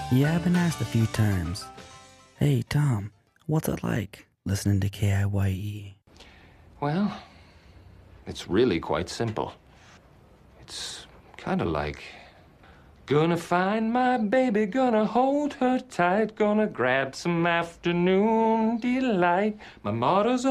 Yeah, I've been asked a few times. Hey, Tom, what's it like listening to KIYE? Well, it's really quite simple. It's kind of like gonna find my baby, gonna hold her tight, gonna grab some afternoon delight. My motto's